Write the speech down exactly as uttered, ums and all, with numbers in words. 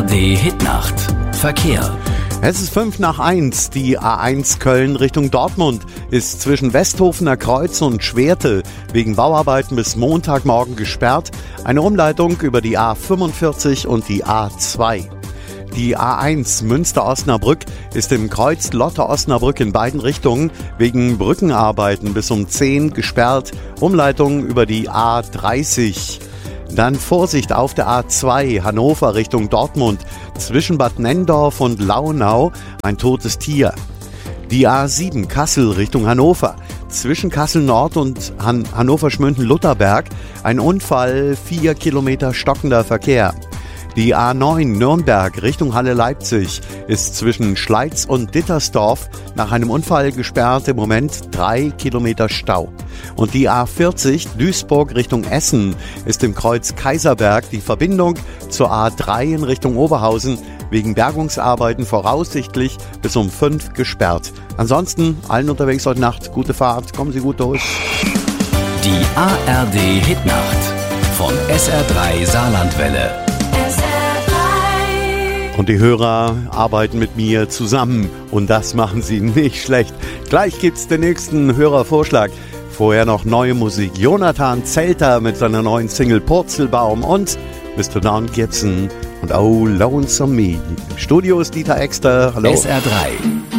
R D Hitnacht. Verkehr. Es ist fünf nach eins. Die A eins Köln Richtung Dortmund ist zwischen Westhofener Kreuz und Schwerte wegen Bauarbeiten bis Montagmorgen gesperrt. Eine Umleitung über die A fünfundvierzig und die A zwei. Die A eins Münster-Osnabrück ist im Kreuz Lotte-Osnabrück in beiden Richtungen wegen Brückenarbeiten bis um zehn gesperrt. Umleitung über die A dreißig. Dann Vorsicht auf der A zwei Hannover Richtung Dortmund. Zwischen Bad Nenndorf und Launau ein totes Tier. Die A sieben Kassel Richtung Hannover. Zwischen Kassel Nord und Han- Hannover-Schmünden-Lutherberg ein Unfall, vier Kilometer stockender Verkehr. Die A neun Nürnberg Richtung Halle-Leipzig ist zwischen Schleiz und Dittersdorf nach einem Unfall gesperrt, im Moment drei Kilometer Stau. Und die A vierzig Duisburg Richtung Essen ist im Kreuz Kaiserberg die Verbindung zur A drei in Richtung Oberhausen wegen Bergungsarbeiten voraussichtlich bis um fünf gesperrt. Ansonsten allen unterwegs heute Nacht gute Fahrt, kommen Sie gut durch. Die A R D Hitnacht von S R drei Saarlandwelle. Und die Hörer arbeiten mit mir zusammen und das machen sie nicht schlecht. Gleich gibt's den nächsten Hörervorschlag. Vorher noch neue Musik. Jonathan Zelter mit seiner neuen Single Purzelbaum und Mister Don Gibson und Oh Lonesome Me. Im Studio ist Dieter Exter. Hallo. S R drei.